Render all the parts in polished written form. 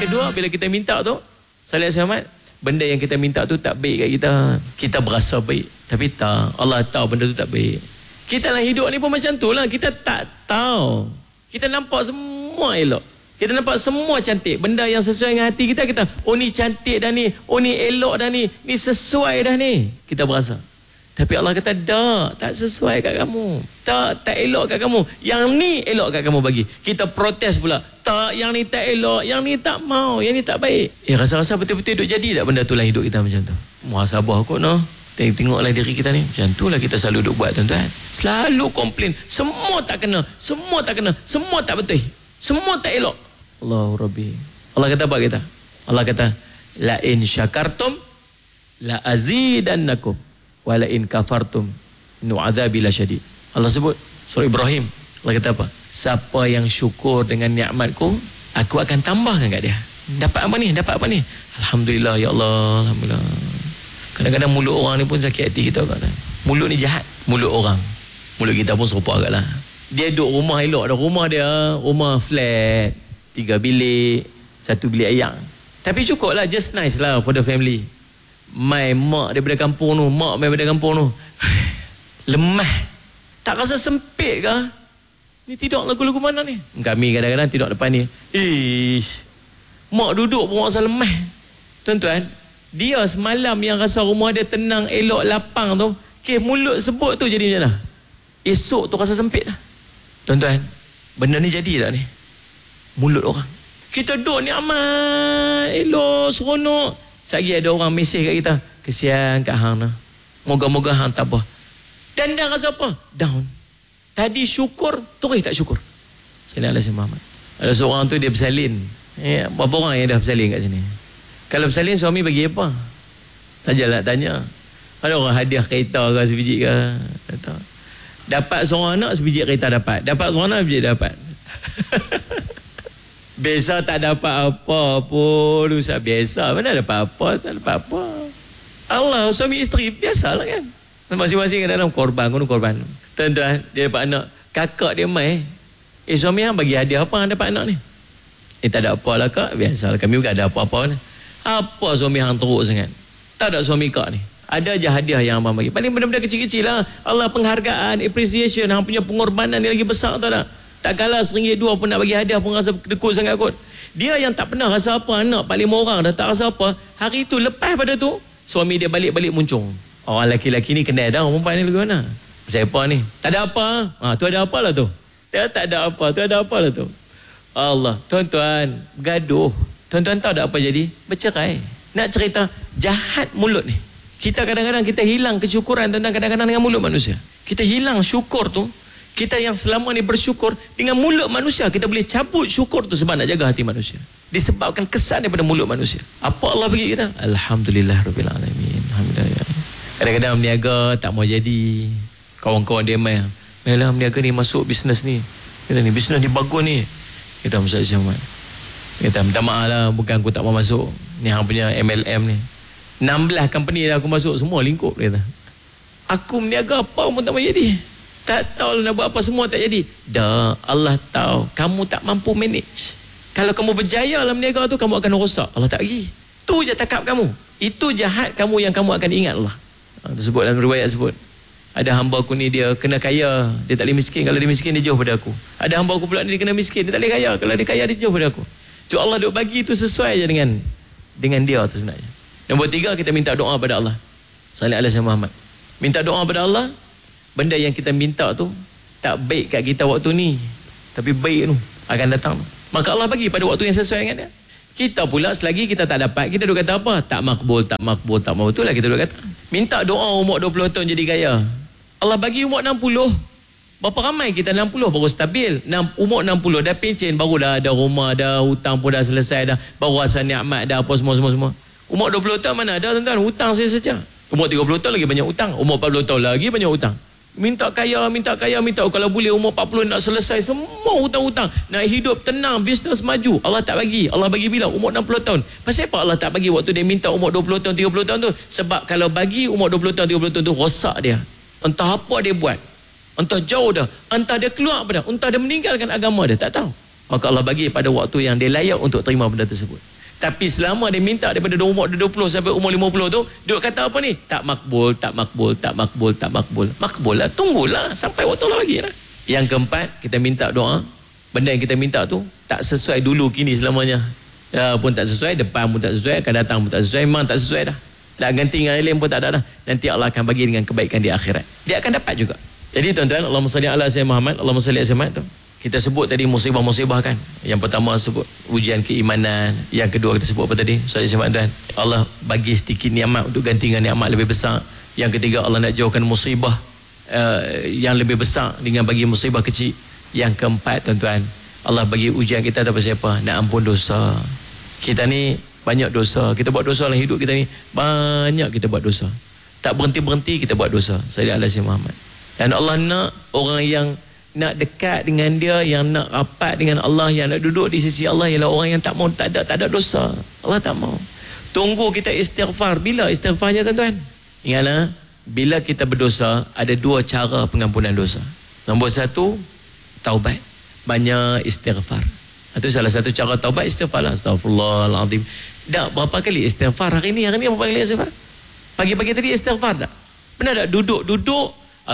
kedua, bila kita minta tu, Salih Ahmad, benda yang kita minta tu tak baik kat kita. Kita berasa baik, tapi tak. Allah tahu benda tu tak baik. Kita dalam hidup ni pun macam tu lah. Kita tak tahu. Kita nampak semua elok. Kita nampak semua cantik. Benda yang sesuai dengan hati kita, kita, oh ni cantik dah ni. Oh ni elok dah ni. Ni sesuai dah ni. Kita berasa. Tapi Allah kata, tak sesuai kat kamu. Tak elok kat kamu. Yang ni elok kat kamu bagi. Kita protes pula. Tak, yang ni tak elok. Yang ni tak mau. Yang ni tak baik. Rasa-rasa betul-betul duk jadi tak benda tu lah hidup kita macam tu. Muhasabah kot noh. Tengoklah diri kita ni. Macam tu lah kita selalu duk buat tuan-tuan. Selalu komplain. Semua tak kena. Semua tak kena. Semua tak betul. Semua tak elok. Allahu Rabbi. Allah kata apa kita? Allah kata, la in syakartum la azidannakum wa la in kafartum nu'adzabi lasyadid. Allah sebut surah Ibrahim. Allah kata apa? Siapa yang syukur dengan nikmatku, aku akan tambahkan kat dia. Dapat apa ni? Dapat apa ni? Alhamdulillah ya Allah, alhamdulillah. Kadang-kadang mulut orang ni pun sakit hati kita kan. Mulut ni jahat, mulut orang. Mulut kita pun serupa agaklah. Dia duduk rumah elok dah. Rumah dia, rumah flat, 3 bilik, 1 bilik ayam. Tapi cukup lah, just nice lah for the family. My mak daripada kampung tu, mak daripada kampung tu. Lemah. Tak rasa sempit ke? Ni tidur lagu-lagu mana ni? Kami kadang-kadang tidur depan ni. Mak duduk pun rasa lemah. Tuan-tuan, dia semalam yang rasa rumah dia tenang, elok, lapang tu, mulut sebut tu jadi macam mana? Esok tu rasa sempit lah. Tuan-tuan, benda ni jadi tak ni? Mulut orang. Kita duduk ni aman, elok, seronok. Sehari ada orang mesej kat kita, kesian kat hang lah. Moga-moga hang tak apa. Dan dah rasa apa? Down. Tadi syukur, terus tak syukur. Salam alaihi Muhammad. Ada seorang tu dia bersalin. Berapa orang yang dah bersalin kat sini? Kalau bersalin suami bagi apa? Sajalah tanya. Ada orang hadiah kereta ke sebiji ke? Tak. Dapat seorang anak sebiji kereta dapat. Dapat seorang anak sebiji dapat. Biasa tak dapat apa pun. Ustaz biasa. Mana dapat apa? Tak dapat apa. Allah, suami isteri biasalah kan. Masing-masing dalam korban. Tuan-tuan, dia dapat anak. Kakak dia mai. Suami hang bagi hadiah apa hang dapat anak ni? Tak ada apa lah kak. Biasalah. Kami bukan ada apa-apa ni. Apa suami hang teruk sangat? Tak ada suami kak ni. Ada je hadiah yang abang bagi. Paling benda-benda kecil-kecil lah. Allah penghargaan, appreciation. Hang punya pengorbanan ni lagi besar tau tak? Tak kalah RM1-2 pun nak bagi hadiah pun rasa dekut sangat kot. Dia yang tak pernah rasa apa, anak paling orang dah tak rasa apa. Hari tu lepas pada tu, suami dia balik-balik muncung. Orang lelaki-lelaki ni kenal dah. Orang perempuan ni lagu mana? Siapa ni? Tak ada apa. Tu ada apa lah tu? Tak ada apa. Tu ada apa lah tu? Allah. Tuan-tuan, gaduh. Tuan-tuan tahu tak apa jadi? Bercerai. Nak cerita, jahat mulut ni. Kita kadang-kadang kita hilang kesyukuran tuan-tuan kadang-kadang dengan mulut manusia. Kita hilang syukur tu. Kita yang selama ni bersyukur dengan mulut manusia, kita boleh cabut syukur tu sebab nak jaga hati manusia. Disebabkan kesan daripada mulut manusia. Apa Allah bagi kita? Alhamdulillah Rabbil Alamin. Alhamdulillah. Kadang-kadang berniaga tak mau jadi. Kawan-kawan dia main. Mainlah berniaga ni masuk bisnes ni. Kita ni bisnes ni bagus ni. Kita Ustaz Syahmat. Kita minta maaf lah, bukan aku tak mau masuk. Ni hang punya MLM ni. 16 company dah aku masuk, semua lingkup dia kata. Aku berniaga apa pun tak mau jadi. Tak tahu nak buat apa, semua tak jadi. Dah, Allah tahu kamu tak mampu manage. Kalau kamu berjaya dalam berniaga tu, kamu akan rosak. Allah tak bagi. Tu je takap kamu. Itu jahat kamu yang kamu akan ingat Allah. Tersebut dalam riwayat sebut. Ada hamba aku ni dia kena kaya, dia tak boleh miskin. Kalau dia miskin dia jauh pada aku. Ada hamba aku pula ni dia kena miskin, dia tak boleh kaya. Kalau dia kaya dia jauh pada aku. So Allah duk bagi tu sesuai je dengan dia tu sebenarnya. Nombor 3, kita minta doa pada Allah. Sallallahu alaihi Muhammad. Minta doa pada Allah. Benda yang kita minta tu tak baik kat kita waktu ni, tapi baik tu akan datang. Maka Allah bagi pada waktu yang sesuai dengan dia. Kita pula selagi kita tak dapat, kita duk kata apa? Tak makbul. Itulah kita duk kata. Minta doa umur 20 tahun jadi kaya. Allah bagi umur 60. Berapa ramai kita 60 baru stabil. Umur 60 dah pencen, baru dah ada rumah, dah hutang pun dah selesai dah, baru rasa nikmat dah apa semua. Umur 20 tahun mana ada tuan-tuan, hutang saya saja. Umur 30 tahun lagi banyak hutang. Umur 40 tahun lagi banyak hutang. Minta kaya. Kalau boleh umur 40 nak selesai semua hutang-hutang. Nak hidup tenang, bisnes maju. Allah tak bagi. Allah bagi bila? Umur 60 tahun. Pasal apa Allah tak bagi waktu dia minta umur 20 tahun, 30 tahun tu? Sebab kalau bagi umur 20 tahun, 30 tahun tu, rosak dia. Entah apa dia buat. Entah jauh dah. Entah dia keluar pada. Entah dia meninggalkan agama dia. Tak tahu. maka Allah bagi pada waktu yang dia layak untuk terima benda tersebut. Tapi selama dia minta daripada umur 20 sampai umur 50 tu, dia kata apa ni? Tak makbul, tak makbul, tak makbul, tak makbul. Makbul lah, tunggulah sampai waktu Allah bagi lah. Yang keempat, kita minta doa. Benda yang kita minta tu tak sesuai dulu kini selamanya. Ya, pun tak sesuai, depan pun tak sesuai, akan datang pun tak sesuai, memang tak sesuai dah. Nak ganti dengan lain pun tak ada dah. Nanti Allah akan bagi dengan kebaikan di akhirat. Dia akan dapat juga. Jadi tuan-tuan, Allahumma salli ala sayyidina Muhammad, Allahumma salli ala sayyidina Muhammad tu. Kita sebut tadi musibah-musibah kan. Yang pertama sebut ujian keimanan, yang kedua kita sebut apa tadi? Salli sayyidina tuan. Allah bagi sedikit nikmat untuk ganti dengan nikmat lebih besar. Yang ketiga, Allah nak jauhkan musibah yang lebih besar dengan bagi musibah kecil. Yang keempat tuan-tuan, Allah bagi ujian kita atas siapa? Nak ampun dosa. Kita ni banyak dosa. Kita buat dosa dalam hidup kita ni. Banyak kita buat dosa. Tak berhenti-berhenti kita buat dosa. Sayyidina Al-Azim Muhammad. Dan Allah nak orang yang nak dekat dengan dia, yang nak rapat dengan Allah, yang nak duduk di sisi Allah ialah orang yang tak mau, tak ada dosa. Allah tak mau. Tunggu kita istighfar. Bila istighfarnya tuan-tuan? Ingatlah, bila kita berdosa, ada dua cara pengampunan dosa. Nombor satu, taubat. Banyak istighfar. Itu salah satu cara taubat, istighfar. Astaghfirullahaladzim. Dah berapa kali istighfar hari ni? Hari ni berapa kali istighfar? Pagi-pagi tadi istighfar tak? Benar tak? Duduk.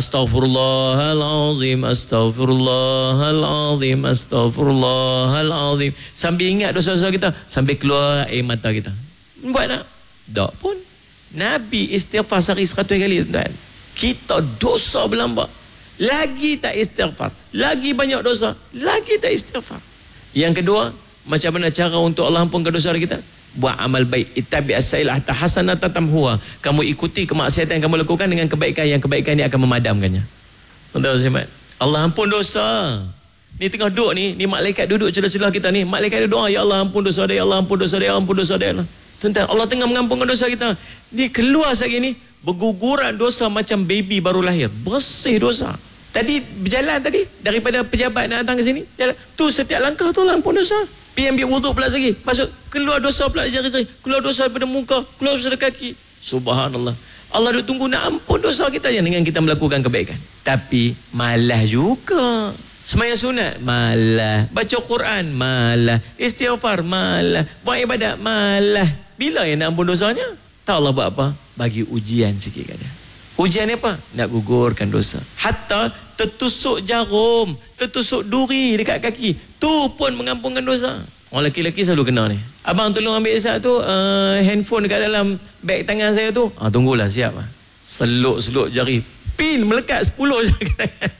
Astaghfirullahaladzim, astaghfirullahaladzim, astaghfirullahaladzim. Sambil ingat dosa-dosa kita, sambil keluar air mata kita. Buat tak? Tak pun. Nabi istighfar sehari 100 kali tuan. Kita dosa berlambak. Lagi tak istighfar. Lagi banyak dosa. Lagi tak istighfar. Yang kedua, macam mana cara untuk Allah ampunkan dosa kita? Buat amal baik. Ittabi as-sa'ilah hatta hasanatan tamhuha. Kamu ikuti kemaksiatan yang kamu lakukan dengan kebaikan, yang kebaikan ini akan memadamkannya. Tuan-tuan, Allah ampun dosa. Ni tengah duduk ni malaikat duduk celah-celah kita ni. Malaikat dia doa, ya Allah ampun dosa dia, ya Allah ampun dosa dia, ya ampun dosa dia. Tuan-tuan, Allah tengah mengampunkan dosa kita. Ni keluar sekali ni berguguran dosa macam baby baru lahir. Bersih dosa. Tadi berjalan tadi daripada pejabat nak datang ke sini, jalan tu setiap langkah tu ampun dosa. Pergi ambil wuduk pula lagi, masuk keluar dosa pula jari-jari, keluar dosa daripada muka, keluar dosa dari kaki. Subhanallah. Allah duk tunggu nak ampun dosa kita je dengan kita melakukan kebaikan. Tapi malas juga. Sembahyang sunat malas, baca Quran malas, istighfar malas, buat ibadat malas. Bila yang nak ampun dosanya? Tahu Allah buat apa? Bagi ujian sikit kat dia. Ujian apa? Nak gugurkan dosa. Hatta tertusuk jarum, tertusuk duri dekat kaki, tu pun mengampunkan dosa. Orang lelaki-lelaki selalu kena ni. Abang tolong ambil satu handphone dekat dalam beg tangan saya tu. Tunggulah, siap. Seluk-seluk jari, pin melekat 10 je.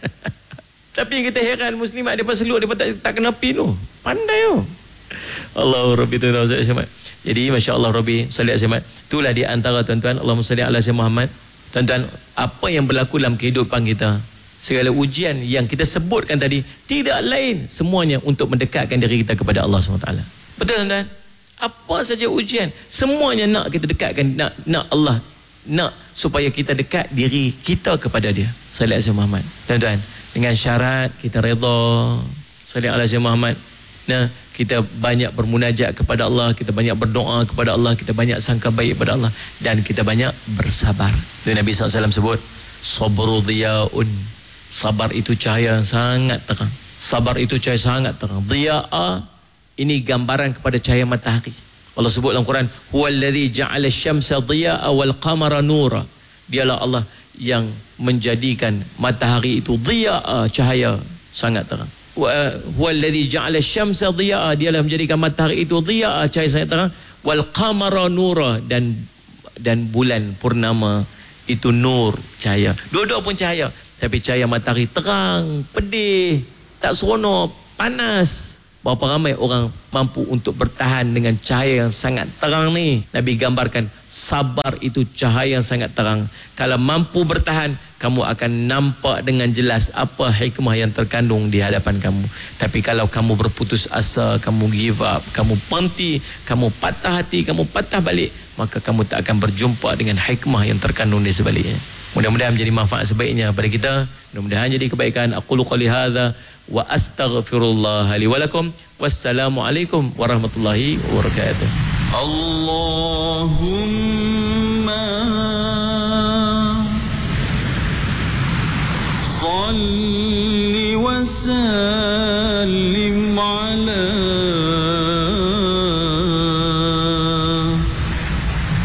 Tapi yang kita heran muslimat, dia seluk, dia tak kena pin tu. Pandai tu. Allahu Rabbi tu. Jadi Masya Allah Rabbi salli alaihi. Itulah di antara tuan-tuan, Allahumma salli ala sayyidina Muhammad. Tuan-tuan, apa yang berlaku dalam kehidupan kita, segala ujian yang kita sebutkan tadi, tidak lain semuanya untuk mendekatkan diri kita kepada Allah SWT. Betul tuan-tuan? Apa saja ujian, semuanya nak kita dekatkan, nak Allah, nak supaya kita dekat diri kita kepada dia. Sallallahu alaihi Muhammad. Tuan-tuan, dengan syarat kita redha. Sallallahu alaihi Muhammad. Nah, kita banyak bermunajat kepada Allah, kita banyak berdoa kepada Allah, kita banyak sangka baik kepada Allah, dan kita banyak bersabar. Nabi SAW sebut, sabru dhiyaun. Sabar itu cahaya yang sangat terang. Sabar itu cahaya sangat terang. Dhiya'a, ini gambaran kepada cahaya matahari. Allah sebut dalam Quran, huwallazi ja'ala asy-syamsa dhiya'a wal qamara nura. Dialah Allah yang menjadikan matahari itu dhiya'a, cahaya sangat terang. Huwallazi ja'ala asy-syamsa dhiya'a, dialah menjadikan matahari itu dhiya'a, cahaya sangat terang, wal qamara nura, dan bulan purnama itu nur, cahaya. Dua-dua pun cahaya, tapi cahaya matahari terang, pedih, tak seronok, panas. Berapa ramai orang mampu untuk bertahan dengan cahaya yang sangat terang ni? Nabi gambarkan sabar itu cahaya yang sangat terang. Kalau mampu bertahan, kamu akan nampak dengan jelas apa hikmah yang terkandung di hadapan kamu. Tapi kalau kamu berputus asa, kamu give up, kamu berhenti, kamu patah hati, kamu patah balik, maka kamu tak akan berjumpa dengan hikmah yang terkandung di sebaliknya. Mudah-mudahan menjadi manfaat sebaiknya pada kita. Mudah-mudahan jadi kebaikan. Aqulu qali hadza wa astaghfirullah li wa lakum. Wassalamualaikum warahmatullahi wabarakatuh. Allahumma salli wa sallim